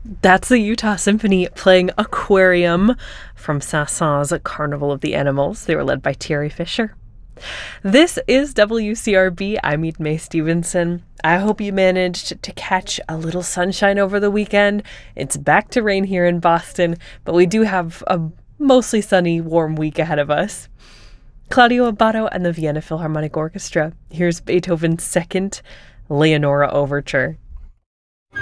That's the Utah Symphony playing Aquarium from Saint-Saëns' Carnival of the Animals. They were led by Thierry Fisher. This is WCRB. I'm Eden Mae Stevenson. I hope you managed to catch a little sunshine over the weekend. It's back to rain here in Boston, but we do have a mostly sunny, warm week ahead of us. Claudio Abbado and the Vienna Philharmonic Orchestra. Here's Beethoven's Second Leonora Overture.